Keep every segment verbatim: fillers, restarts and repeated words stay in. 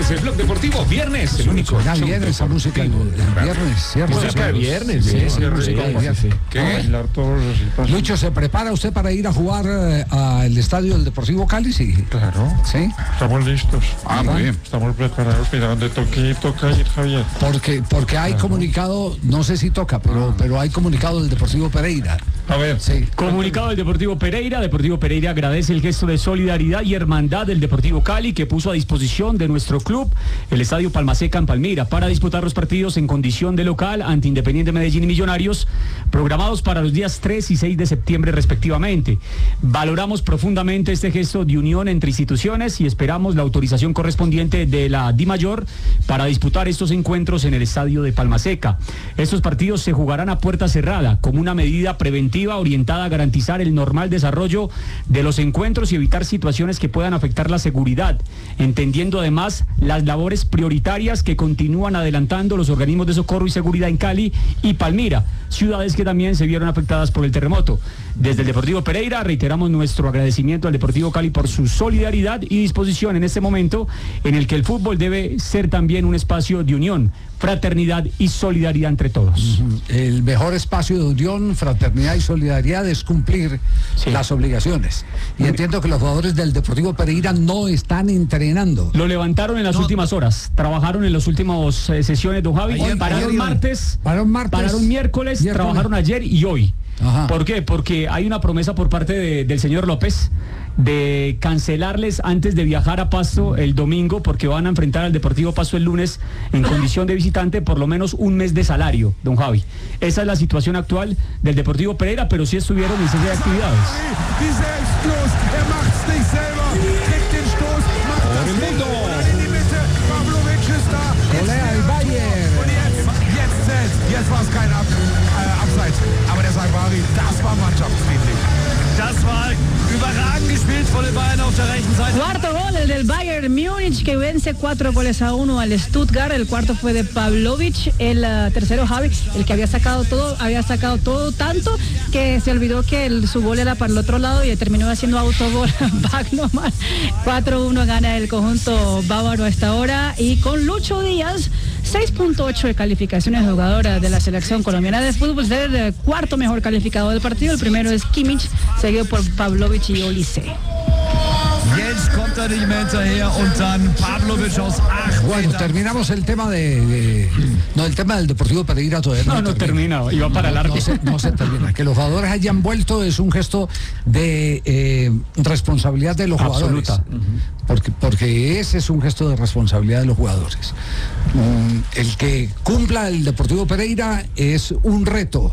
es el Blog Deportivo Viernes, el único. Ya viene esa música el viernes, ¿cierto? Música de viernes, sí, sí, música de viernes. ¿Qué? Lucho, ¿se prepara usted para ir a jugar eh, al estadio del Deportivo Cali? Sí. Claro. ¿Sí? Estamos listos. Ah, muy bien. Estamos preparados. Mira, donde toque, toca ir, Javier. Porque, porque hay claro. comunicado, no sé si toca, pero, pero hay comunicado del Deportivo Pereira. A ver. Sí. Comunicado del Deportivo Pereira. Deportivo Pereira agradece el gesto de solidaridad y hermandad del Deportivo Cali, que puso a disposición de nuestro club el Estadio Palmaseca en Palmira para disputar los partidos en condición de local ante Independiente Medellín y Millonarios, programados para los días tres y seis de septiembre respectivamente. Valoramos profundamente este gesto de unión entre instituciones y esperamos la autorización correspondiente de la DIMAYOR para disputar estos encuentros en el Estadio de Palmaseca. Estos partidos se jugarán a puerta cerrada como una medida preventiva orientada a garantizar el normal desarrollo de los encuentros y evitar situaciones que puedan afectar la seguridad, entendiendo además las labores prioritarias que continúan adelantando los organismos de socorro y seguridad en Cali y Palmira, ciudades que también se vieron afectadas por el terremoto. Desde el Deportivo Pereira reiteramos nuestro agradecimiento al Deportivo Cali por su solidaridad y disposición en este momento en el que el fútbol debe ser también un espacio de unión, fraternidad y solidaridad entre todos. El mejor espacio de unión, fraternidad y solidaridad es cumplir sí. las obligaciones. Y entiendo que los jugadores del Deportivo Pereira no están entrenando. Lo levantaron en las no. últimas horas. Trabajaron en las últimas eh, sesiones, don Javi. Ayer, pararon, ayer, martes, pararon martes, pararon miércoles, miércoles, trabajaron ayer y hoy. Ajá. ¿Por qué? Porque hay una promesa por parte de, del señor López de cancelarles antes de viajar a Pasto el domingo, porque van a enfrentar al Deportivo Pasto el lunes en condición de visitante por lo menos un mes de salario, don Javi. Esa es la situación actual del Deportivo Pereira, pero sí estuvieron en serie de actividades. Por el mundo. Golea el Bayern. Jetzt war es kein Ab, äh, Abseits, aber der Sagwari, das war mannschaftsdienlich. Das war überragend gespielt von den Bayern auf der rechten Seite. Cuarto gol, el del Bayern Múnich, que vence cuatro goles a uno al Stuttgart. El cuarto fue de Pavlovic, el uh, tercero Javi, el que había sacado todo, había sacado todo tanto que se olvidó que el, su gol era para el otro lado y terminó haciendo autogol. Wagnerman. cuatro uno gana el conjunto bávaro a esta hora, y con Lucho Díaz seis punto ocho de calificaciones de jugadora de la selección colombiana de fútbol, ser el cuarto mejor calificado del partido. El primero es Kimmich, seguido por Pavlovic y Olise. Jetzt kommt er nicht mehr hinterher und dann Pavlovic aus acht. Bueno, terminamos el tema de, de no, el tema del Deportivo Pereira todavía no, no, no termina, termina, iba para no, largo. No se, no se termina. Que los jugadores hayan vuelto es un gesto de eh, responsabilidad de los jugadores. Absoluta. Uh-huh. Porque, porque ese es un gesto de responsabilidad de los jugadores. Um, el que cumpla el Deportivo Pereira es un reto.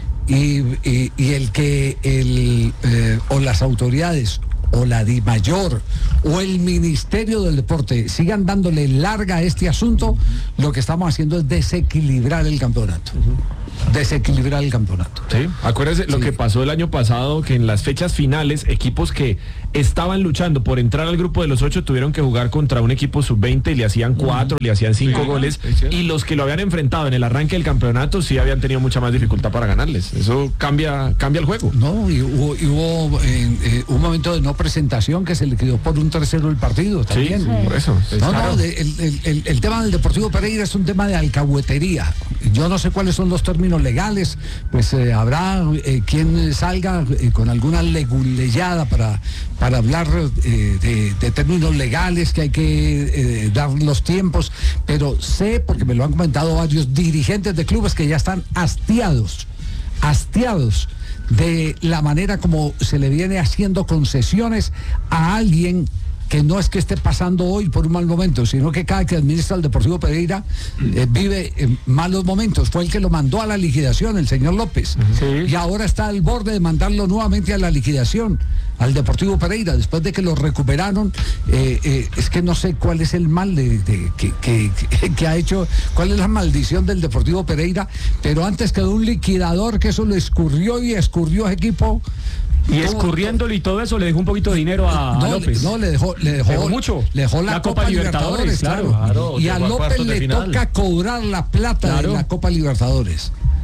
Y, y, y el que el, eh, o las autoridades o la DIMAYOR o el Ministerio del Deporte sigan dándole larga a este asunto, lo que estamos haciendo es desequilibrar el campeonato. Uh-huh. Desequilibrar el campeonato. Sí, acuérdese sí. lo que pasó el año pasado, que en las fechas finales, equipos que estaban luchando por entrar al grupo de los ocho tuvieron que jugar contra un equipo sub veinte y le hacían cuatro, uh-huh. le hacían cinco sí, goles, sí, sí. y los que lo habían enfrentado en el arranque del campeonato sí habían tenido mucha más dificultad para ganarles. Eso cambia, cambia el juego. No, y hubo, y hubo eh, eh, un momento de no presentación que se liquidó por un tercero el partido también. Sí, sí, por eso. No, no, de, el, el, el tema del Deportivo Pereira es un tema de alcahuetería. Yo no sé cuáles son los términos legales, pues eh, habrá eh, quien salga eh, con alguna leguleyada para, para hablar eh, de, de términos legales, que hay que eh, dar los tiempos, pero sé, porque me lo han comentado varios dirigentes de clubes, que ya están hastiados, hastiados de la manera como se le viene haciendo concesiones a alguien que no es que esté pasando hoy por un mal momento, sino que cada que administra el Deportivo Pereira eh, vive eh, malos momentos. Fue el que lo mandó a la liquidación, el señor López. Sí. Y ahora está al borde de mandarlo nuevamente a la liquidación, al Deportivo Pereira, después de que lo recuperaron. Eh, eh, es que no sé cuál es el mal de, de, que, que, que, que ha hecho, cuál es la maldición del Deportivo Pereira, pero antes quedó un liquidador que eso lo escurrió y escurrió ese equipo. Y escurriéndolo y todo eso le dejó un poquito de dinero a, no, a López. No, le dejó, le dejó, dejó mucho. Le dejó la, la Copa, Copa Libertadores, Libertadores, claro. claro. Y a Lopez le final. toca cobrar la plata claro. de la Copa Libertadores.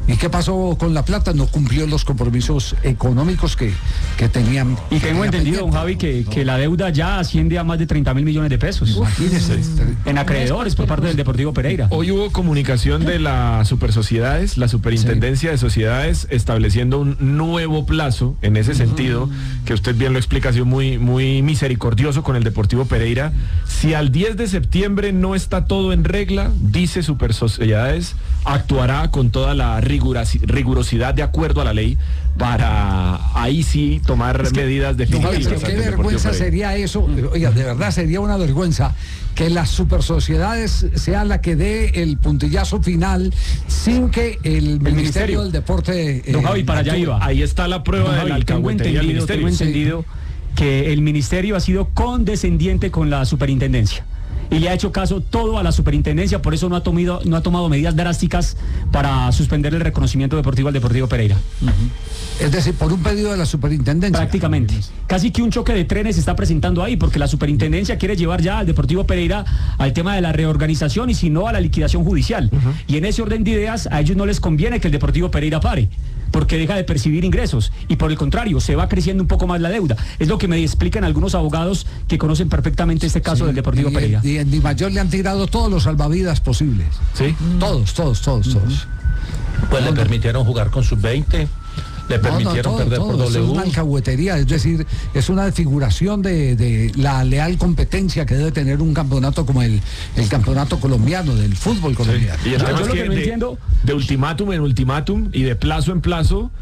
¿Y qué pasó con La Plata? No cumplió los compromisos económicos que, que tenían. Y tengo entendido, don Javi, que, que la deuda ya asciende a más de treinta mil millones de pesos. Imagínese. En acreedores por parte del Deportivo Pereira. Hoy hubo comunicación de las supersociedades, la Superintendencia sí. de Sociedades, estableciendo un nuevo plazo en ese sentido, uh-huh. que usted bien lo explica, ha sido muy, muy misericordioso con el Deportivo Pereira. Si al diez de septiembre no está todo en regla, dice Supersociedades, actuará con toda la rigurosidad de acuerdo a la ley para ahí sí tomar es que, medidas definitivas. No, ¿qué vergüenza sería eso? Oiga, de verdad sería una vergüenza que las supersociedades sean la que dé el puntillazo final sin que el, el Ministerio, Ministerio del Deporte... Eh, Don Javi, para allá iba. Ahí está la prueba del alcahuetería del Ministerio. Tengo entendido sí. que el Ministerio ha sido condescendiente con la superintendencia y le ha hecho caso todo a la superintendencia, por eso no ha tomado, no ha tomado medidas drásticas para suspender el reconocimiento deportivo al Deportivo Pereira. Uh-huh. Es decir, por un pedido de la superintendencia. Prácticamente. Casi que un choque de trenes se está presentando ahí, porque la superintendencia quiere llevar ya al Deportivo Pereira al tema de la reorganización y si no a la liquidación judicial. Uh-huh. Y en ese orden de ideas a ellos no les conviene que el Deportivo Pereira pare, porque deja de percibir ingresos y por el contrario se va creciendo un poco más la deuda. Es lo que me explican algunos abogados que conocen perfectamente este caso sí, del Deportivo y, Pereira. Y en Di Mayor le han tirado todos los salvavidas posibles. Sí. Todos, todos, todos, uh-huh. todos. Pues le permitieron jugar con sub veinte. Le permitieron no, no, todo, perder todo, por W. Es una alcahuetería, es decir, es una desfiguración de, de la leal competencia que debe tener un campeonato como el, el campeonato colombiano, del fútbol colombiano. Sí. Y el tema es que no de, entiendo... de ultimátum en ultimátum y de plazo en plazo,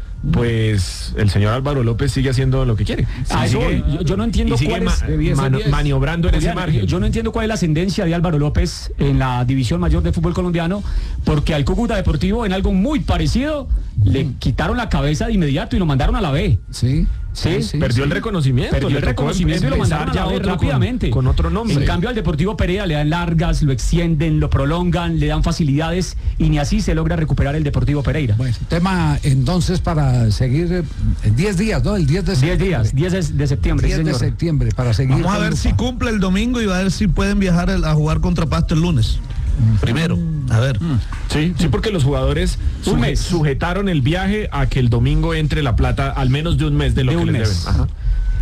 pues el señor Álvaro López sigue haciendo lo que quiere. Sí, ah, sigue, yo, yo no entiendo cuál ma- es mano, maniobrando en ese margen. Yo no entiendo cuál es la ascendencia de Álvaro López en la división mayor de fútbol colombiano, porque al Cúcuta Deportivo en algo muy parecido mm. le quitaron la cabeza de inmediato y lo mandaron a la B. Sí. Sí, sí, perdió sí. el reconocimiento. Perdió el reconocimiento y lo mandaron ya otro rápidamente. Con, con otro nombre. En cambio al Deportivo Pereira le dan largas, lo extienden, lo prolongan, le dan facilidades y ni así se logra recuperar el Deportivo Pereira. Bueno, tema entonces para seguir diez eh, días, ¿no? El diez de septiembre. diez días, diez de septiembre. diez de septiembre para seguir. Vamos a ver si cumple el domingo y va a ver si pueden viajar a jugar contra Pasto el lunes. Primero, a ver. Sí, sí, porque los jugadores suje- sujetaron el viaje a que el domingo entre La Plata al menos de un mes de lo de que un les mes. deben. Ajá.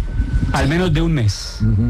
Al menos de un mes. Uh-huh.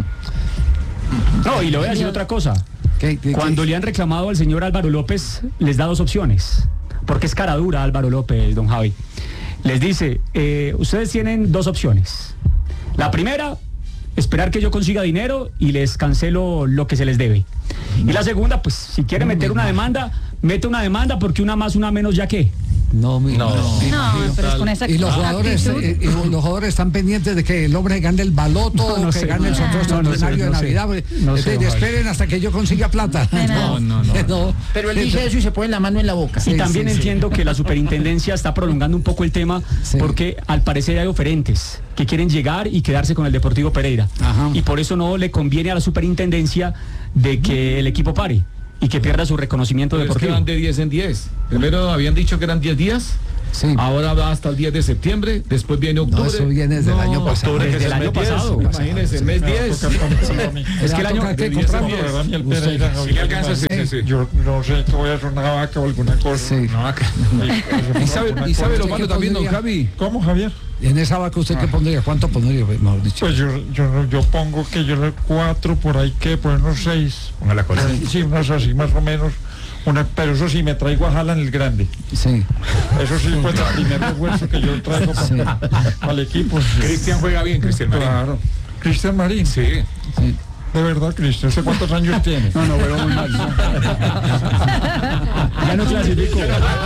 No, y le voy a decir otra cosa. ¿Qué, qué, Cuando qué? le han reclamado al señor Álvaro López, les da dos opciones. Porque es cara dura Álvaro López, don Javi. Les dice, eh, ustedes tienen dos opciones. La primera, esperar que yo consiga dinero y les cancelo lo que se les debe. Y la segunda, pues si quiere meter una demanda, mete una demanda porque una más, una menos, ¿ya qué? No, mi, no, no, no, pero es con esa y los jugadores eh, y los jugadores están pendientes de que el hombre gane el baloto no, no o que sé, gane el sorteo extraordinario de Navidad. No sé, es decir, esperen hasta que yo consiga plata. No, no, no, no. Pero él dice eso y se pone la mano en la boca. Y sí, también sí, entiendo sí. que la superintendencia está prolongando un poco el tema sí. porque al parecer hay oferentes que quieren llegar y quedarse con el Deportivo Pereira. Ajá. Y por eso no le conviene a la superintendencia de que el equipo pare y que pierda su reconocimiento Pero deportivo. Es que van de diez en diez. Primero habían dicho que eran diez días. Sí. Ahora va hasta el diez de septiembre, después viene octubre. No, eso viene desde no, el año pasado. Octubre, desde el año pasado. Imagínense, mes diez. Es que el año que compramos. Si alcanza, sí, sí, sí. Yo no sé, que voy a hacer una vaca o alguna cosa. Sí. Una vaca. ¿Y sabe, y sabe lo malo también, don Javi? ¿Cómo, Javier? En esa vaca usted ah. qué pondría, ¿cuánto pondría, mejor dicho? Pues yo, yo, yo pongo que yo le cuatro, por ahí que, por unos seis. Ponga la cosa. Sí, unos así, más o menos. Una, pero eso sí, me traigo a Haaland el grande. Sí. Eso sí, pues el primer refuerzo que yo traigo para, sí. para el equipo. Cristian juega bien, Cristian Marín. Claro. Cristian Marín. Sí. sí. De verdad, Cristian, ¿sé cuántos años tiene? No, no, pero muy mal. Ya no clasifico.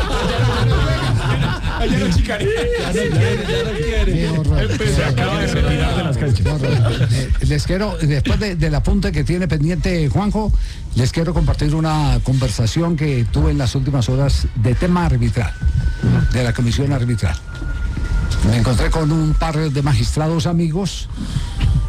Ya no chicaría. Ya no quiere. Se acaba de retirar de las canchas. Les quiero, después de, del apunte que tiene pendiente Juanjo, les quiero compartir una conversación que tuve en las últimas horas de tema arbitral, de la comisión arbitral. Me encontré con un par de magistrados amigos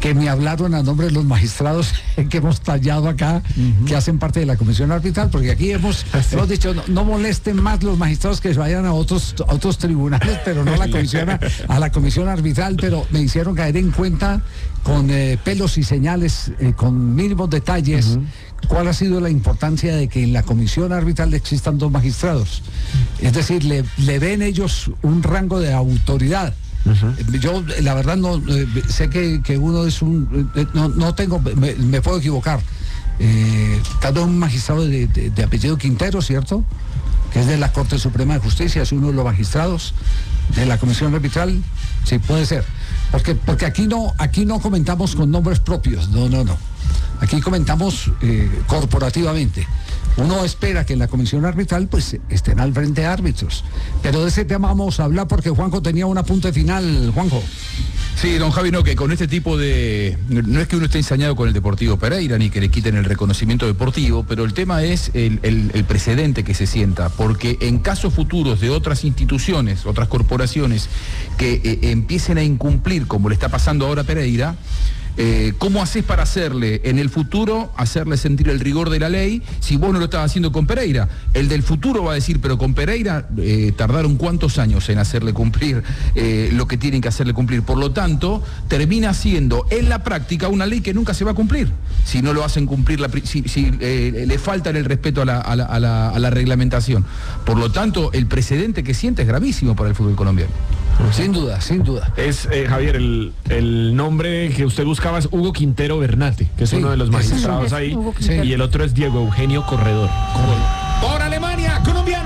que me hablaron a nombre de los magistrados que hemos tallado acá, uh-huh. que hacen parte de la comisión arbitral, porque aquí hemos, hemos dicho, no, no molesten más los magistrados que se vayan a otros, a otros tribunales, pero no a la comisión, a, a la comisión arbitral, pero me hicieron caer en cuenta con eh, pelos y señales, eh, con mínimos detalles, uh-huh. cuál ha sido la importancia de que en la comisión arbitral existan dos magistrados. Es decir, le, le ven ellos un rango de autoridad. Uh-huh. Yo, la verdad, no eh, sé que, que uno es un... Eh, no, no tengo... Me, me puedo equivocar. Eh, tal vez un magistrado de, de, de apellido Quintero, ¿cierto? Que es de la Corte Suprema de Justicia, es uno de los magistrados de la comisión arbitral. Sí, puede ser. Porque, porque aquí no, aquí no comentamos con nombres propios. No, no, no. Aquí comentamos eh, corporativamente. Uno espera que en la comisión arbitral pues estén al frente de árbitros. Pero de ese tema vamos a hablar porque Juanjo tenía un apunte final. Juanjo. Sí, don Javi, no, que con este tipo de... No es que uno esté ensañado con el Deportivo Pereira ni que le quiten el reconocimiento deportivo, pero el tema es el, el, el precedente que se sienta, porque en casos futuros de otras instituciones, otras corporaciones que eh, empiecen a incumplir, como le está pasando ahora a Pereira, Eh, ¿cómo haces para hacerle en el futuro, hacerle sentir el rigor de la ley si vos no lo estás haciendo con Pereira? El del futuro va a decir, pero con Pereira eh, tardaron cuántos años en hacerle cumplir eh, lo que tienen que hacerle cumplir. Por lo tanto, termina siendo en la práctica una ley que nunca se va a cumplir si no lo hacen cumplir, la, si, si eh, le faltan el respeto a la, a, la, a, la, a la reglamentación. Por lo tanto, el precedente que siente es gravísimo para el fútbol colombiano. Sin duda, sin duda. Es, eh, Javier, el, el nombre que usted buscaba es Hugo Quintero Bernate, que es sí, uno de los magistrados es, ahí, sí. Y el otro es Diego Eugenio Corredor. Corredor. Por Alemania, colombiano.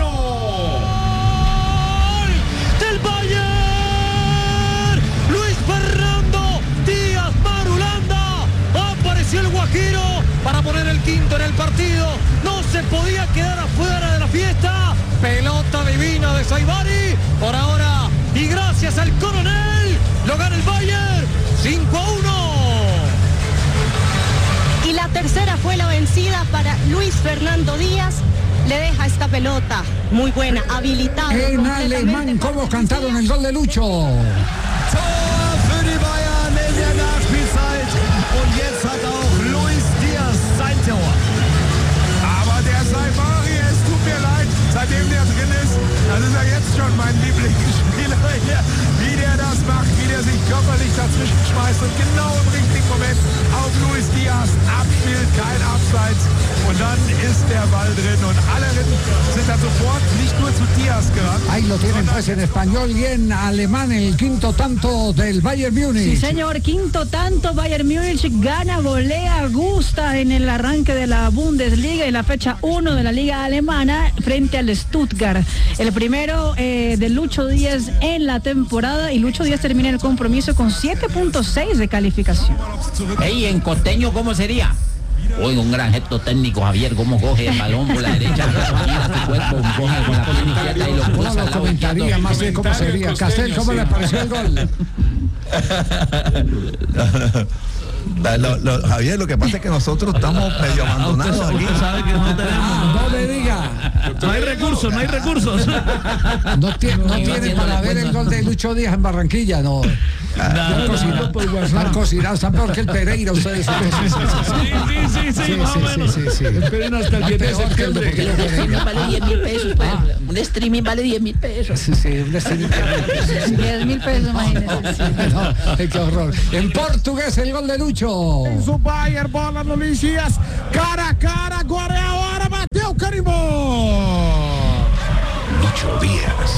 ¡Gol del Bayern! Luis Fernando Díaz Marulanda. Apareció el Guajiro para poner el quinto en el partido. No se podía quedar afuera de la fiesta. Pelota divina de Saibari. Por ahora, y gracias al coronel, lo gana el Bayern cinco a uno. Y la tercera fue la vencida para Luis Fernando Díaz. Le deja esta pelota muy buena, habilitada. En alemán, ¿cómo cantaron el gol de Lucho? Tor für die Bayern in der Nachspielzeit. Und jetzt hat auch Luis Díaz sein Tor. Aber der Saibari, es tut mir leid, seitdem der drin ist, das ist ja jetzt schon mein Lieblingsspieler hier. Wie der das macht, wie der sich körperlich dazwischen schmeißt und genau im richtigen Moment auf Luis Díaz abspielt, kein Abseits. Und dann ist der Ball drin und alle sind dann sofort nicht nur zu Díaz gerannt. Ahí lo tienen pues en español y en alemán, el quinto tanto del Bayern Múnich. Sí, señor, quinto tanto. Bayern Múnich gana, golea, gusta en el arranque de la Bundesliga y la fecha uno de la Liga Alemana frente al Stuttgart. El primero eh, de Lucho Díaz en la temporada, y Lucho Díaz termina el compromiso con siete punto seis de calificación. Ey, en costeño, ¿cómo sería? Hoy un gran gesto técnico, Javier, cómo coge el balón por la derecha, gira su cuerpo, coge con la pierna izquierda y lo cruza. ¿Cómo lo comentaría más bien cómo sería? Castel, ¿cómo le pareció el gol? Lo, lo, Javier, lo que pasa es que nosotros estamos medio abandonados aquí. Usted sabe que no tenemos. Ah, no me diga. No hay recursos, no hay recursos. No, tiene, no tiene para ver el gol de Lucho Díaz en Barranquilla, no. Marcos Irán, Marcos Irán, está peor que el Pereira, ustedes. Sí, sí, sí, sí, más o menos. Esperen hasta el diez de septiembre. Vale diez mil pesos, pues. Un streaming vale diez mil pesos. Sí, sí, un streaming vale diez mil pesos, imagínense. No, qué horror. En portugués, el gol de Lucho. Tem o Bayern, bola no Luis Díaz, cara a cara, agora é a hora, bateu, carimbou! Lucho Díaz.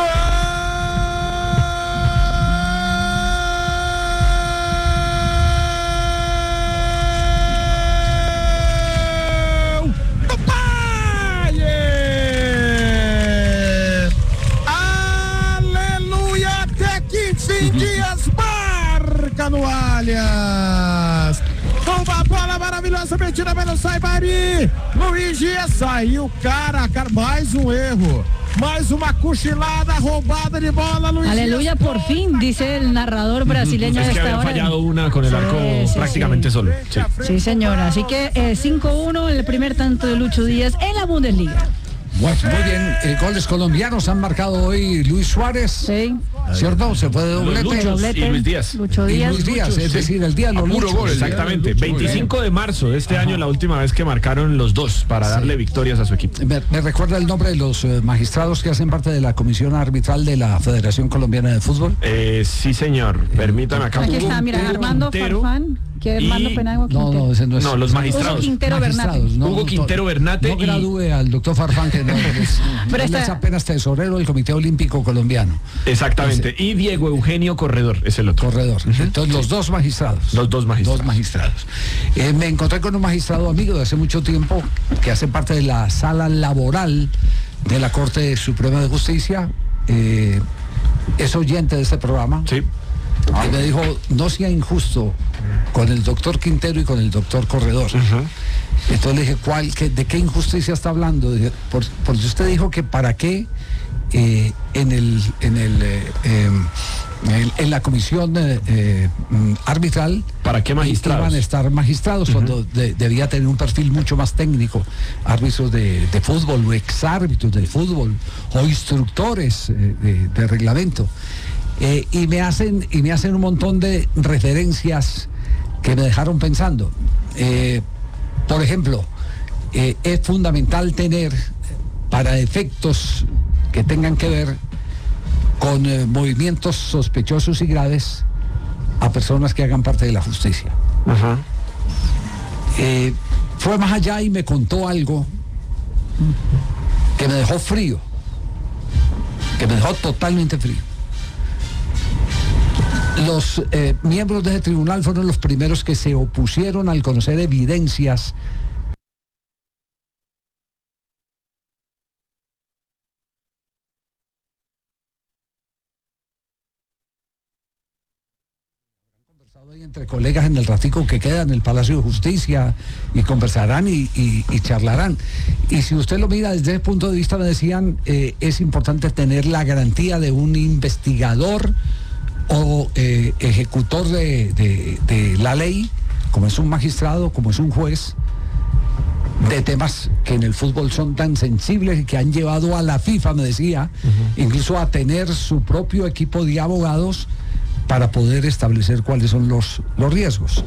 Gol do Bayern! Aleluia, até que enfim Díaz marca no Allianz. Uma bola maravilhosa metida pelo Saibari. Luiz Díaz saiu cara a cara. Mais um erro. Mais uma cochilada, roubada de bola. Luis Aleluya, por fin, dice el narrador brasileño. Es que había fallado una con el arco sí, sí, prácticamente sí. solo. Sí, sí señora. Así que eh, cinco uno, el primer tanto de Lucho Díaz en la Bundesliga. Bueno, muy bien. Eh, goles colombianos han marcado hoy Luis Suárez. Sí. ¿Cierto? Se fue de doblete. Luchos y Luis Díaz. Lucho Díaz. Y Luis Díaz, es decir, el día de los puro Luchos. gol, el día de los Exactamente, Luchos, veinticinco de marzo de este año, la última vez que marcaron los dos para darle victorias a su equipo. Me, me recuerda el nombre de los eh, magistrados que hacen parte de la comisión arbitral de la Federación Colombiana de Fútbol. Eh, sí, señor, permítame acá. Aquí está, mira, Hugo Armando Quintero Farfán. ¿Qué Armando y- Penagua No, Quintero? no, ese no es. No, los magistrados. Hugo Quintero Bernate. Magistrados, no, Hugo doctor. Quintero Bernate No y- gradúe al doctor Farfán, que no, es, Pero él está- es apenas tesorero del Comité Olímpico Colombiano. Exactamente. Y Diego Eugenio Corredor es el otro. Corredor. Entonces, los dos magistrados. Los dos magistrados. Dos magistrados. Eh, me encontré con un magistrado amigo de hace mucho tiempo que hace parte de la sala laboral de la Corte Suprema de Justicia. Eh, es oyente de este programa. Sí. Y me dijo, no sea injusto con el doctor Quintero y con el doctor Corredor. Entonces le dije, ¿cuál, qué, ¿de qué injusticia está hablando? Dije, por, porque usted dijo que para qué eh, en el en el eh, eh, en, en la comisión eh, eh, arbitral ¿Para qué magistrados? iban a estar magistrados cuando de- debía tener un perfil mucho más técnico, árbitros de, de fútbol o exárbitros de fútbol o instructores eh, de, de reglamento. Eh, y me hacen y me hacen un montón de referencias que me dejaron pensando. Eh, por ejemplo, eh, es fundamental tener para efectos que tengan que ver con eh, movimientos sospechosos y graves a personas que hagan parte de la justicia. Ajá. Eh, fue más allá y me contó algo que me dejó frío, que me dejó totalmente frío. Los eh, miembros de ese tribunal fueron los primeros que se opusieron al conocer evidencias ahí entre colegas en el ratico que queda en el Palacio de Justicia y conversarán y, y- y charlarán. Y si usted lo mira desde ese punto de vista, me decían, eh, es importante tener la garantía de un investigador o eh, ejecutor de, de- de la ley, como es un magistrado, como es un juez, de temas que en el fútbol son tan sensibles y que han llevado a la FIFA, me decía, incluso a tener su propio equipo de abogados para poder establecer cuáles son los, los riesgos.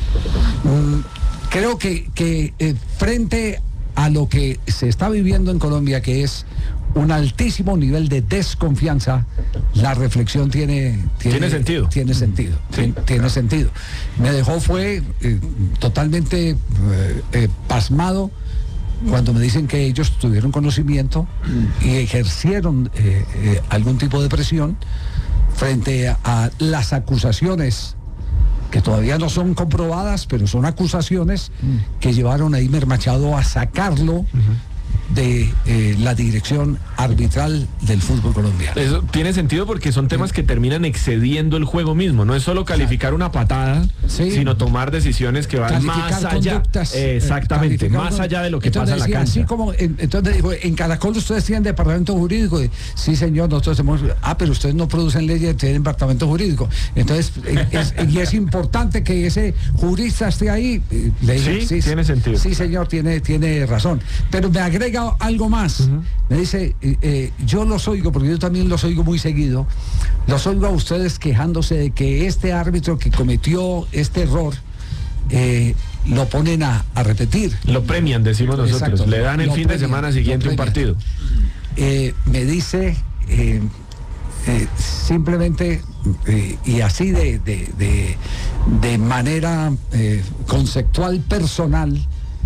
Mm, creo que, que eh, frente a lo que se está viviendo en Colombia, que es un altísimo nivel de desconfianza, la reflexión tiene, Tiene sentido. Tiene sentido. Sí, tien- tiene sentido. Me dejó fue eh, totalmente eh, eh, pasmado cuando me dicen que ellos tuvieron conocimiento y ejercieron eh, eh, algún tipo de presión frente a, a las acusaciones que todavía no son comprobadas, pero son acusaciones que llevaron a Imer Machado a sacarlo de eh, la dirección arbitral del fútbol colombiano. Eso tiene sentido porque son temas que terminan excediendo el juego mismo. No es solo calificar una patada, Sí. sino tomar decisiones que van Calificar más allá. conductas, Eh, Exactamente, calificar más con- allá de lo que Entonces pasa en la decía, cancha. así como, en- entonces dijo, en Caracol ustedes tienen departamento jurídico. Y, sí, señor, nosotros tenemos. Ah, pero ustedes no producen leyes, tienen departamento jurídico. Entonces, eh, es, y es importante que ese jurista esté ahí. Y le dije, Sí, tiene sentido. Sí, señor, tiene, tiene razón. Pero me agrega algo más. Me dice, eh, eh, yo los oigo, porque yo también los oigo muy seguido, los oigo a ustedes quejándose de que este árbitro que cometió este error, eh, lo ponen a, a repetir. Lo premian, decimos nosotros. Exacto. Le dan el Lo fin de premian, semana lo siguiente un premian. partido. Eh, me dice eh, eh, simplemente eh, y así de, de, de- de manera eh, conceptual personal,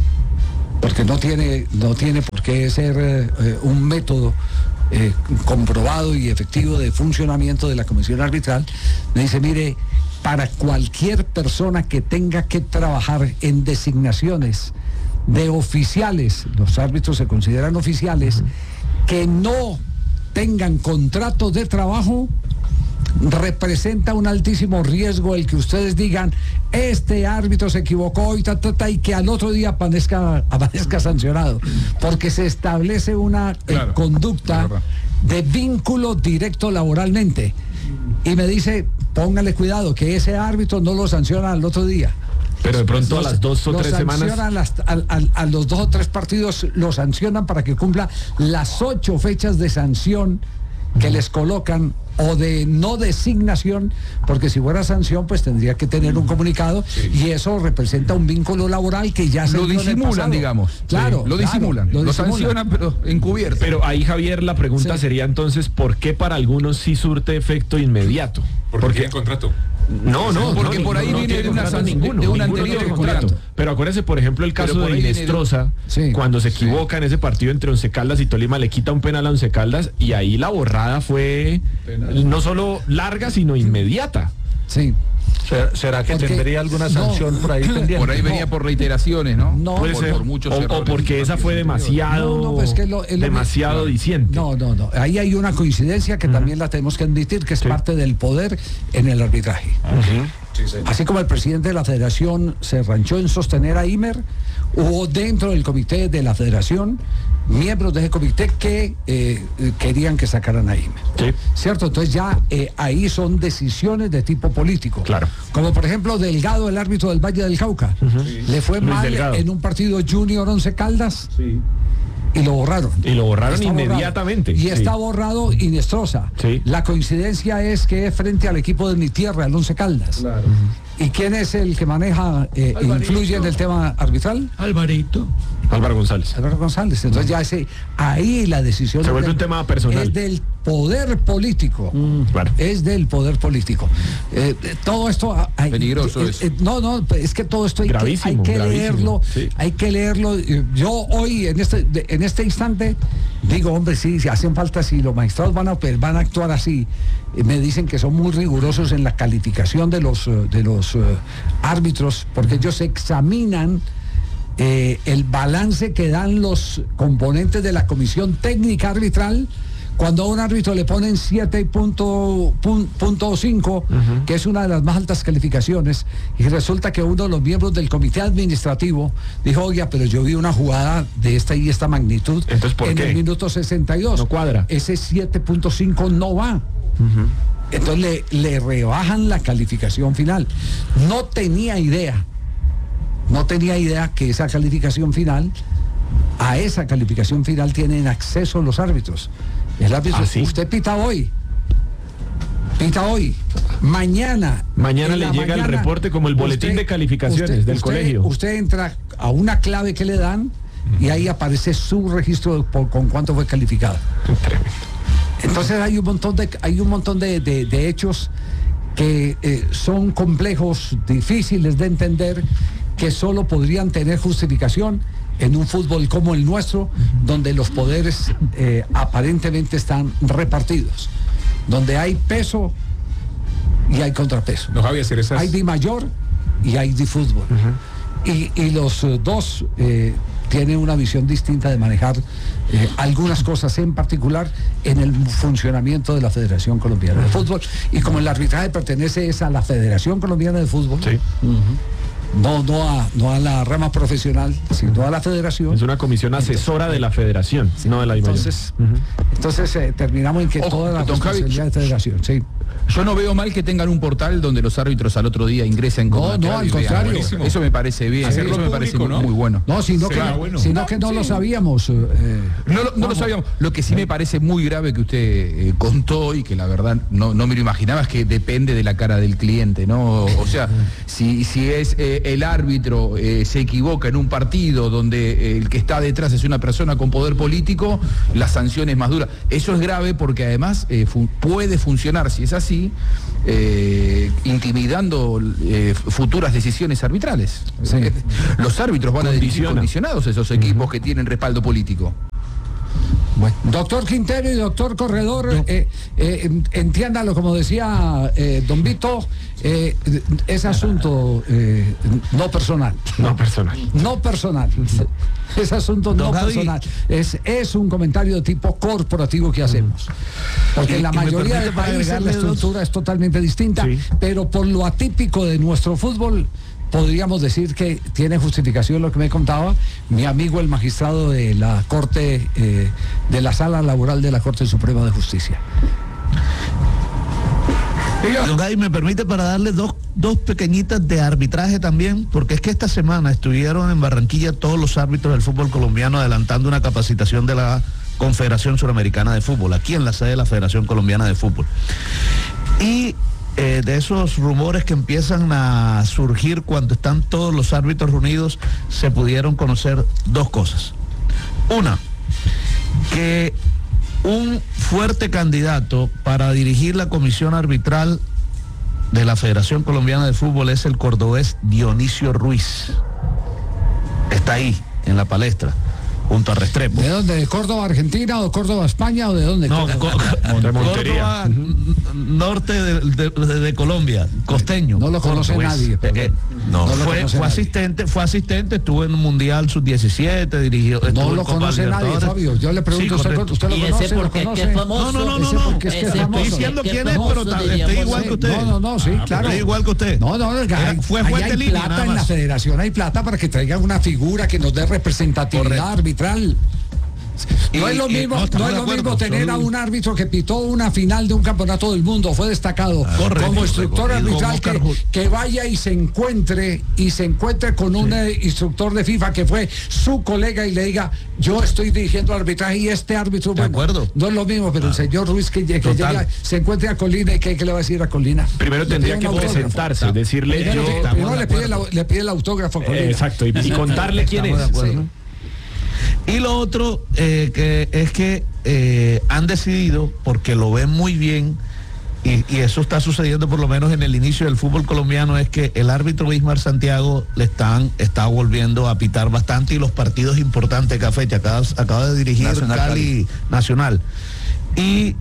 porque no tiene, no tiene por qué ser eh, eh, un método eh, comprobado y efectivo de funcionamiento de la comisión arbitral. Me dice, mire, para cualquier persona que tenga que trabajar en designaciones de oficiales, los árbitros se consideran oficiales, que no tengan contrato de trabajo, representa un altísimo riesgo el que ustedes digan, este árbitro se equivocó y, ta, ta, ta, y que al otro día aparezca, aparezca sancionado, porque se establece una eh, Claro, conducta es verdad. de vínculo directo laboralmente. Y me dice, póngale cuidado, que ese árbitro no lo sanciona al otro día. Pero de pronto los, a las dos o tres semanas. Las, a, a, a los dos o tres partidos lo sancionan para que cumpla las ocho fechas de sanción que les colocan, o de no designación, porque si fuera sanción pues tendría que tener un comunicado, sí. Y eso representa un vínculo laboral que ya se lo disimulan, digamos. Claro, sí, lo disimulan, claro, lo, lo sancionan, pero encubierto. Pero ahí, Javier, la pregunta sí. sería entonces, ¿por qué para algunos sí surte efecto inmediato? Porque, porque tienen contrato. No, no, porque no, por ahí no, viene no de una sanción, ninguno, de un ninguno anterior tiene contrato. contrato. Pero acuérdese, por ejemplo, el caso de Inestrosa, de... sí. cuando se equivoca sí. en ese partido entre Once Caldas y Tolima, le quita un penal a Once Caldas y ahí la borrada fue penal. No solo larga, sino inmediata. Sí. ¿Será, será que porque, tendría alguna sanción no, por ahí pendiente? Por ahí venía no. por reiteraciones, ¿no? No, Puede por, ser. Por muchos o, o porque esa fue demasiado, no, no, pues que lo, lo, demasiado que, diciente. No, no, no. Ahí hay una coincidencia que uh-huh. también la tenemos que admitir, que es sí. parte del poder en el arbitraje. Uh-huh. Sí, sí. Así como el presidente de la federación se ranchó en sostener a Imer, hubo dentro del comité de la federación miembros de ese comité que eh, querían que sacaran a Imer. Sí. ¿Cierto? Entonces ya eh, ahí son decisiones de tipo político. Claro. Como por ejemplo Delgado, el árbitro del Valle del Cauca. Uh-huh. Sí. Le fue Luis mal Delgado. En un partido Junior Once Caldas. Sí. Y lo borraron. Y lo borraron está inmediatamente. Borrado. Y sí. está borrado Inestrosa. Sí. La coincidencia es que es frente al equipo de mi tierra, el Once Caldas. Claro. ¿Y quién es el que maneja, eh, influye en el tema arbitral? Alvarito. Álvaro González. Álvaro González. Entonces ya ese, ahí la decisión se vuelve del, un tema personal. Es del poder político. Mm, claro. Es del poder político. Eh, todo esto hay, peligroso eh, es. Eh, no, no, es que todo esto hay gravísimo, que, hay que leerlo, sí. hay que leerlo. Yo hoy en este en este instante digo, hombre, sí, si hacen falta, si los magistrados van a van a actuar así. Me dicen que son muy rigurosos en la calificación de los de los uh, árbitros, porque ellos examinan eh, el balance que dan los componentes de la comisión técnica arbitral. Cuando a un árbitro le ponen siete punto cinco, uh-huh. que es una de las más altas calificaciones, y resulta que uno de los miembros del comité administrativo dijo, oiga, pero yo vi una jugada de esta y esta magnitud. Entonces, ¿por en qué? el minuto sesenta y dos. No cuadra. Ese siete punto cinco no va. Uh-huh. Entonces le, le rebajan la calificación final. No tenía idea, no tenía idea que esa calificación final, a esa calificación final tienen acceso los árbitros. El árbitro, ¿ah, sí? Usted pita hoy, pita hoy, mañana. Mañana le llega mañana, el reporte como el boletín usted, de calificaciones usted, del usted, colegio. Usted entra a una clave que le dan y ahí aparece su registro por, con cuánto fue calificado. Tremendo. Entonces hay un montón de, hay un montón de, de, de hechos que eh, son complejos, difíciles de entender, que solo podrían tener justificación en un fútbol como el nuestro, donde los poderes eh, aparentemente están repartidos, donde hay peso y hay contrapeso. No, Javier, esas... Hay Di Mayor y hay Di Fútbol. Uh-huh. y, y los uh, dos eh, tienen una visión distinta de manejar eh, algunas cosas, en particular en el funcionamiento de la Federación Colombiana de Fútbol. Y como el arbitraje pertenece es a la Federación Colombiana de Fútbol, sí. uh-huh. no, no, a, no a la rama profesional, sino a la Federación. Es una comisión asesora entonces, de la Federación, sí, no de la I M A Y. Entonces, uh-huh. entonces eh, terminamos en que Ojo, toda la responsabilidad de Federación, sí. Yo no veo mal que tengan un portal donde los árbitros al otro día ingresen con no, no, al contrario. Buenísimo. Eso me parece bien, Hacerlo eso me público, parece ¿no? muy bueno. No, sino, que, bueno. sino que no sí. lo sabíamos. Eh, no no lo sabíamos. Lo que sí me parece muy grave que usted eh, contó y que la verdad no, no me lo imaginaba es que depende de la cara del cliente, ¿no? O sea, si, si es eh, el árbitro eh, se equivoca en un partido donde eh, el que está detrás es una persona con poder político, la sanción es más dura. Eso es grave porque además eh, fu- puede funcionar, si es así, Eh, intimidando eh, futuras decisiones arbitrales. Sí. Los árbitros van a dirigir condicionados esos equipos uh-huh. que tienen respaldo político. Bueno. Doctor Quintero y doctor Corredor, no. eh, eh, entiéndalo, como decía eh, don Vito, eh, es asunto eh, no personal. No personal. No personal. Es asunto no Javi. personal. Es, es un comentario de tipo corporativo que hacemos. Porque en la mayoría de países la estructura es totalmente distinta, sí. pero por lo atípico de nuestro fútbol, podríamos decir que tiene justificación lo que me contaba mi amigo el magistrado de la Corte, eh, de la Sala Laboral de la Corte Suprema de Justicia. Don Gaby, me permite para darle dos, dos pequeñitas de arbitraje también, porque es que esta semana estuvieron en Barranquilla todos los árbitros del fútbol colombiano adelantando una capacitación de la Confederación Suramericana de Fútbol, aquí en la sede de la Federación Colombiana de Fútbol. Y eh, de esos rumores que empiezan a surgir cuando están todos los árbitros reunidos, se pudieron conocer dos cosas. Una, que un fuerte candidato para dirigir la comisión arbitral de la Federación Colombiana de Fútbol es el cordobés Dionisio Ruiz. Está ahí, en la palestra, junto a Restrepo. ¿De dónde? ¿De Córdoba, Argentina, o Córdoba, España, o de dónde? No, Córdoba, norte de, de, de, de Colombia, costeño. No lo conoce Cordobés. nadie. Eh, eh, no, no lo fue, conoce fue nadie. asistente, fue asistente, estuvo en un mundial sub diecisiete, dirigió. No lo conoce nadie, Fabio. Yo le pregunto, Sí, ¿usted, usted lo ¿Y conoce? ese ¿Lo porque conoce? es famoso? No, no, no, Ese no, porque es que es Ese famoso. Estoy diciendo ¿Qué quién es, famoso pero tal- diríamos? estoy igual que usted. No, no, no, sí, claro. Estoy igual que usted. No, no, Era- fue ahí juez de hay línea, plata nada en la más. federación, hay plata para que traigan una figura que nos dé representatividad Correcto. arbitral. No Y- es lo y- mismo, no, no, estamos es de lo acuerdo, mismo tener solo- a un árbitro que pitó una final de un campeonato del mundo, fue destacado, correcto, como instructor correcto. Y con arbitral, que, Oscar Ju- que vaya y se encuentre y se encuentre con un eh, instructor de FIFA que fue su colega y le diga, yo estoy dirigiendo arbitraje y este árbitro, De bueno, acuerdo. no es lo mismo, pero el señor Ruiz que, que Total. llega, se encuentre a Colina y que, que le va a decir a Colina. Primero Le tendría pide que un autógrafo. presentarse, decirle Primero, yo... le- primero le, pide la- le pide el autógrafo a Colina. Eh, exacto, y, y contarle quién Estamos de es. acuerdo. Sí. Y lo otro eh, que es que eh, han decidido, porque lo ven muy bien, y, y eso está sucediendo por lo menos en el inicio del fútbol colombiano, es que el árbitro Ismar Santiago le están, está volviendo a pitar bastante, y los partidos importantes, Cafete, acaba, acaba de dirigir Nacional, Cali, Cali. Nacional. Y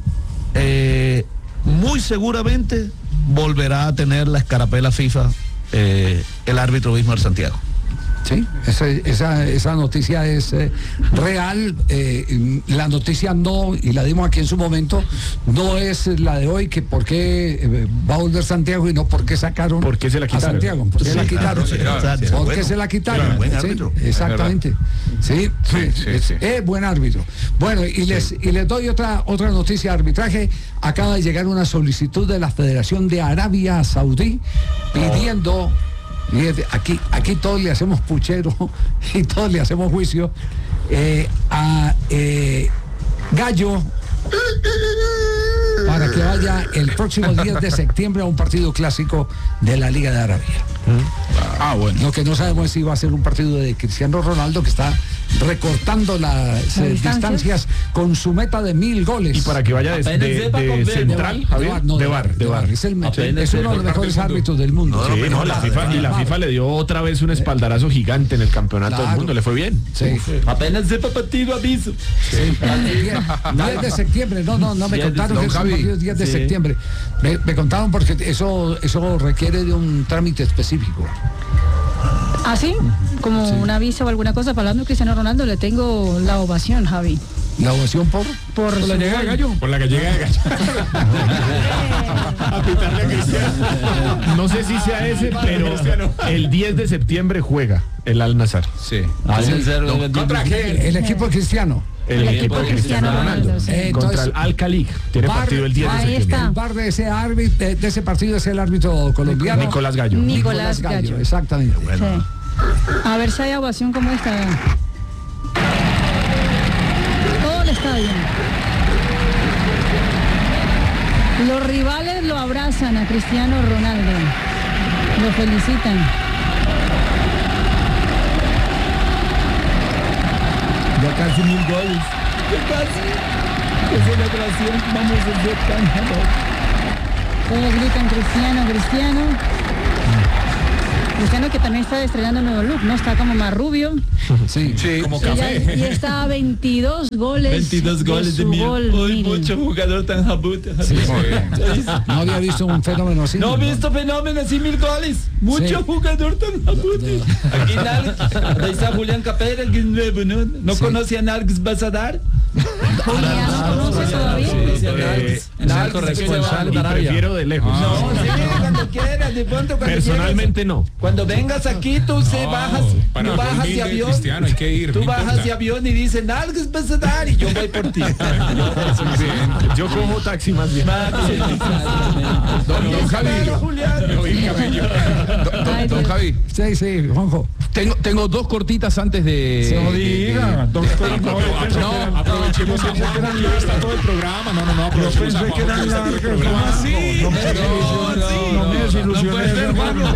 eh, muy seguramente volverá a tener la escarapela FIFA eh, el árbitro Ismar Santiago. Sí, esa, esa, esa noticia es eh, real. Eh, la noticia no, y la dimos aquí en su momento, no es la de hoy, que por qué eh, va a volver Santiago y no por qué sacaron ¿Por qué se la a quitaron? Santiago. ¿Por qué Sí, la quitaron? claro, sí, claro, sí, ¿Por bueno. qué se la quitaron? Claro, buen Sí, árbitro. exactamente. Sí, Sí, sí, es, sí. es buen árbitro. Bueno, y les, y les doy otra, otra noticia de arbitraje. Acaba de llegar una solicitud de la Federación de Arabia Saudí pidiendo... Y es de- aquí, aquí todos le hacemos puchero y todos le hacemos juicio eh, a eh, Gallo para que vaya el próximo diez de septiembre a un partido clásico de la Liga de Arabia. Ah, bueno. Lo que no sabemos es si va a ser un partido de Cristiano Ronaldo, que está recortando las eh, distancias. distancias con su meta de mil goles. Y para que vaya de, Apenas de- sepa de con B, central, de Javier, bar, no, de bar, de bar. Es, el, Apenas es uno de los sepa. mejores árbitros del mundo. No, Sí, no, la FIFA, y la FIFA le dio otra vez un espaldarazo gigante en el campeonato del Claro. mundo, le fue bien. Sí. Apenas sepa partido, aviso. diez de septiembre, no, no, no me diez de contaron que es un Javi. partido diez de Sí. septiembre. Me, me contaron porque eso, eso requiere de un trámite específico. ¿Ah, sí? Como una visa o alguna cosa. Hablando de Cristiano Ronaldo, le tengo la ovación, Javi. La ovación por... Por su la llegada de gol. Gallo. Por la gallega de Gallo. A pitarle a Cristiano. No sé si sea ese, pero el diez de septiembre juega el Al Nazar. Sí. ¿Contra qué? El equipo de Cristiano. El, El equipo equipo de de Cristiano Cristiano Ronaldo. Ronaldo, sí. Eh, Contra entonces, el Al Khali. Tiene Bar- partido el diez de ahí septiembre. está. El bar de ese árbitro, de, de ese partido es el árbitro colombiano. Nicolás Gallo. Nicolás Gallo. Exactamente. Sí. A ver si hay ovación como esta. Todo el estadio. Los rivales lo abrazan a Cristiano Ronaldo. Lo felicitan. Ya casi mil goles. Ya casi. Qué celebración. Vamos a ser ganador. Todos gritan Cristiano, Cristiano. Cristiano que también está estrenando un nuevo look, ¿no? Está como más rubio. Sí, Sí. Como Y, ya- café. y está a veintidós goles. veintidós goles de su mil. gol Hoy mil. mucho jugador tan jabuta. no había visto un fenómeno así. No he visto fenómeno así, mil goles. Mucho Sí. jugador tan jabuti. Aquí nadie. Ahí está Julián Capera, que es nuevo, ¿no? No Sí. conoce a Nargis Basadar. Julián, ¿no conoces todavía? Eh, El alto responsable de Arabia. Prefiero de lejos. No, sí, cuando quieras, de pronto cuando Personalmente llegues, no. Cuando vengas aquí, tú se No, bajas, para tú bajas el de humilde avión. cristiano hay que ir, Tú no bajas importa. de avión y dices, nalgas vas a dar y yo voy por ti. Yo cojo taxi más bien. Don, don Javi, don, don- don Javi, Sí, sí, Juanjo. tengo, tengo dos cortitas antes de. Se lo de- diga, de- doctor. No, No, aprovechemos a Juanjo, que está todo el programa. No, no, no, yo aprovechemos a pensé que Juanjo, eran que está todo el largas. programa. ¿Cómo así? No me desilusioné. No me desilusioné, hermano.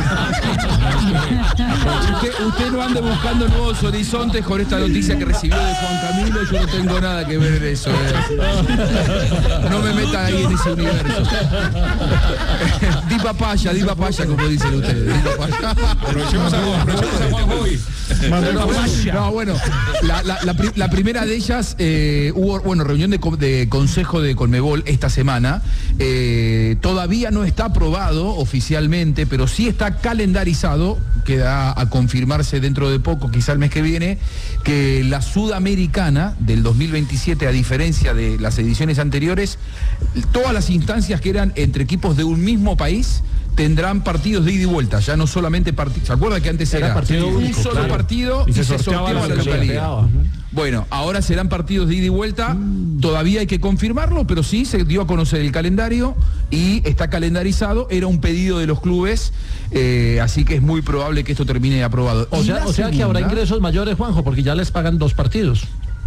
Usted, usted no ande buscando nuevos horizontes con esta noticia que recibió de Juan Camilo. Yo no tengo nada que ver en eso. eh. No me metan ahí en ese universo. Di papaya, di papaya, como dicen ustedes. Di papaya. Aprovechemos a Juan- aprovechemos a Juanjo hoy. No, bueno, no, bueno, la, la- la pri- la primera de ellas eh, hubo, bueno, reunión de, co- de Consejo de Conmebol esta semana. Eh, todavía no está aprobado oficialmente, pero sí está calendarizado, queda a confirmarse dentro de poco, quizá el mes que viene, que la Sudamericana del dos mil veintisiete, a diferencia de las ediciones anteriores, todas las instancias que eran entre equipos de un mismo país tendrán partidos de ida y vuelta, ya no solamente partidos. ¿Se acuerda que antes era, Era partido un único, solo claro. partido y, Y se se sorteaba sorteaba la la localidad? sorteaba. Bueno, ahora serán partidos de ida y vuelta, todavía hay que confirmarlo, pero sí se dio a conocer el calendario y está calendarizado, era un pedido de los clubes, eh, así que es muy probable que esto termine aprobado. O Y sea, la o sea que habrá segunda- ingresos mayores, Juanjo, porque ya les pagan dos partidos.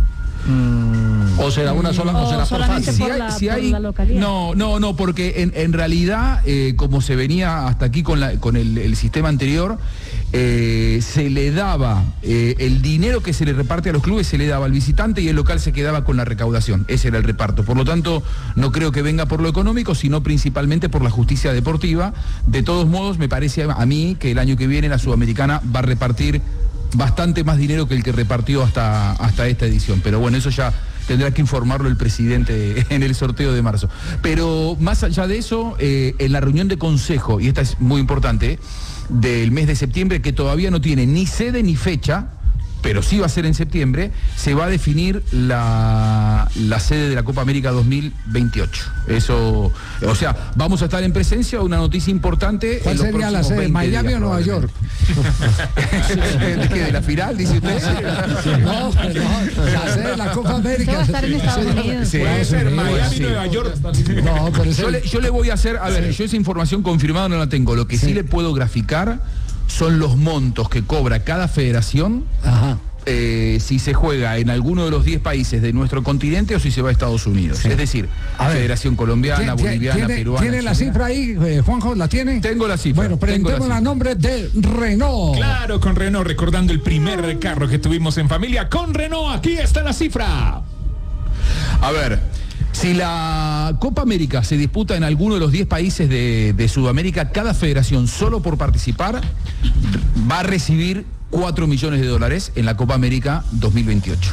O será una sola, o O será por solamente fase. por la- por la localidad. No, no, no, porque en, en realidad, eh, como se venía hasta aquí con, la, con el, el sistema anterior, eh, se le daba, eh, el dinero que se le reparte a los clubes se le daba al visitante y el local se quedaba con la recaudación. Ese era el reparto. Por lo tanto, no creo que venga por lo económico, sino principalmente por la justicia deportiva. De todos modos, me parece a mí que el año que viene la Sudamericana va a repartir bastante más dinero que el que repartió hasta, hasta esta edición. Pero bueno, eso ya tendrá que informarlo el presidente en el sorteo de marzo. Pero más allá de eso, eh, en la reunión de consejo, y esta es muy importante, del mes de septiembre, que todavía no tiene ni sede ni fecha, pero sí va a ser en septiembre, se va a definir la, la sede de la Copa América dos mil veintiocho. Eso, o sea, vamos a estar en presencia de una noticia importante. ¿Cuál en los sería la próximos sede? veinte ¿Miami días, o Nueva York? ¿De qué? ¿De la final, dice usted? No, pues no, la sede de la Copa América. Eso va a estar en Estados Unidos. Sí, Puede ser sí, Miami, sí. Nueva York. No, pero es Yo el- le, yo le voy a hacer, a ver, yo esa información confirmada no la tengo. Lo que sí, Sí. le puedo graficar son los montos que cobra cada federación. Ajá. eh, si se juega en alguno de los diez países de nuestro continente o si se va a Estados Unidos. Sí. Es decir, A ver. Federación Colombiana, ¿Tiene- Boliviana, tiene, Peruana. ¿Tiene la chilena. cifra ahí, eh, Juanjo? ¿La tiene? Tengo la cifra. Bueno, tengo la preguntemos a cifra. nombre de Renault. Claro, con Renault, recordando el primer carro que tuvimos en familia. Con Renault, aquí está la cifra. A ver, si la Copa América se disputa en alguno de los diez países de, de Sudamérica, cada federación solo por participar va a recibir cuatro millones de dólares en la Copa América dos mil veintiocho.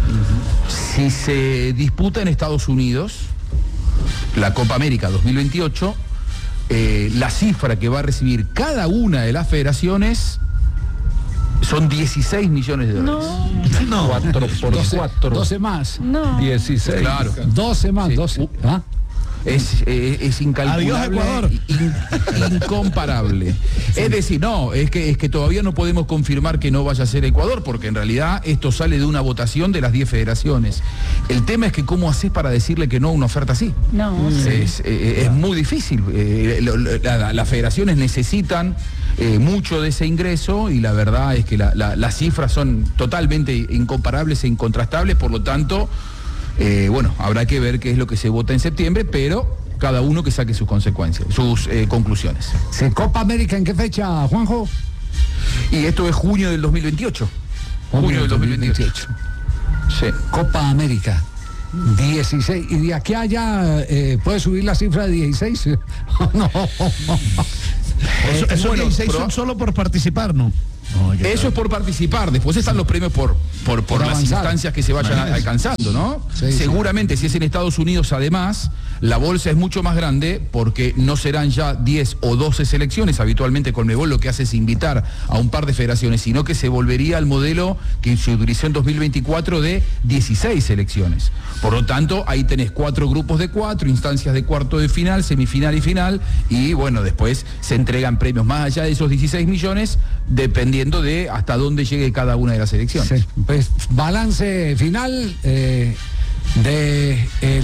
Si se disputa en Estados Unidos, la Copa América dos mil veintiocho, eh, la cifra que va a recibir cada una de las federaciones son dieciséis millones de dólares. No. cuatro por doce, cuatro. doce más. No. dieciséis. Claro. doce más, Sí. doce. ¿Ah? Es, eh, es incalculable, Adiós, Ecuador. in- incomparable. Es decir, no, es que, es que todavía no podemos confirmar que no vaya a ser Ecuador, porque en realidad esto sale de una votación de las diez federaciones. El tema es que cómo haces para decirle que no a una oferta así. No. Es, eh, es muy difícil. Eh, lo- lo- la- las federaciones necesitan eh, mucho de ese ingreso y la verdad es que la- la- las cifras son totalmente incomparables e incontrastables, por lo tanto, eh, bueno, habrá que ver qué es lo que se vota en septiembre, pero cada uno que saque sus consecuencias, sus eh, conclusiones. Sí, Copa América, ¿en qué fecha, Juanjo? Y esto es junio del dos mil veintiocho. Junio del dos mil veintiocho. Sí. Copa América. dieciséis. ¿Y de aquí a allá eh, puede subir la cifra de dieciséis? No. Eso, esos Bueno, dieciséis pero- son solo por participar, ¿no? Eso es por participar, después están los premios por, por, por, Por las avanzar. instancias que se vayan a- alcanzando, ¿no? Sí, sí. Seguramente si es en Estados Unidos además, la bolsa es mucho más grande porque no serán ya diez o doce selecciones, habitualmente Conmebol lo que hace es invitar a un par de federaciones, sino que se volvería al modelo que se utilizó en dos mil veinticuatro de dieciséis selecciones. Por lo tanto, ahí tenés cuatro grupos de cuatro, instancias de cuarto de final, semifinal y final, y bueno, después se entregan premios más allá de esos dieciséis millones, dependiendo de hasta dónde llegue cada una de las selecciones. Sí, pues balance final eh, de... eh,